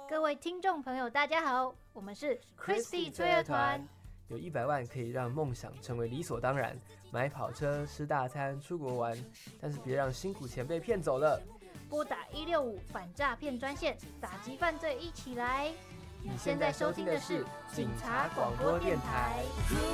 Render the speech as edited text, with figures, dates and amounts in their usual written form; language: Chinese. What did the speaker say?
各位听众朋友，大家好，我们是 Christy 催儿团。 有100万可以让梦想成为理所当然，买跑车、吃大餐、出国玩，但是别让辛苦钱被骗走了。 拨打165反诈骗专线，打击犯罪一起来。 你现在收听的是警察广播电台。